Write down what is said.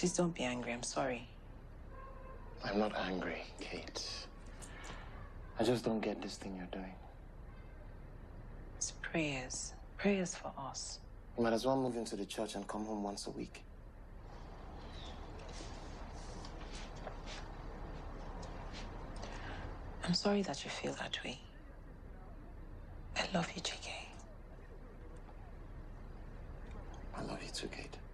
Please don't be angry. I'm sorry. I'm not angry, Kate. I just don't get this thing you're doing. It's prayers. Prayers for us. You might as well move into the church and come home once a week. I'm sorry that you feel that way. I love you, Chike. I love you too, Kate.